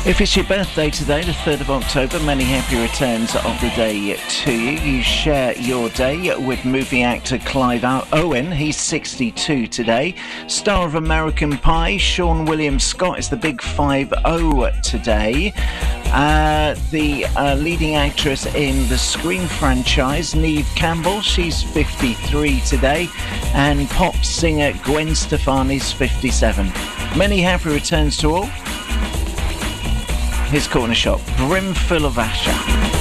If it's your birthday today, the 3rd of October, many happy returns of the day to you. You share your day with movie actor Clive Owen. He's 62 today. Star of American Pie, Sean William Scott is the big 5-0 today. The leading actress in the Scream franchise, Neve Campbell, she's 53 today. And pop singer Gwen Stefani's 57. Many happy returns to all. His Corner Shop, brimful of Asher.